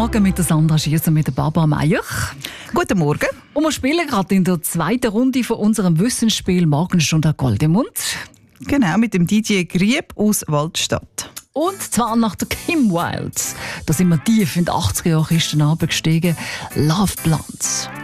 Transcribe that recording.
Morgen mit der Sandra Schiess und mit der Barbara Meier. Guten Morgen. Und wir spielen gerade in der zweiten Runde von unserem Wissensspiel «Morgenstunde Goldemund». Genau, mit dem DJ Grieb aus Waldstadt. Und zwar nach der Kim Wilde. Da sind wir tief in die 80er-Jahre-Kisten runtergestiegen. «Love Blonde».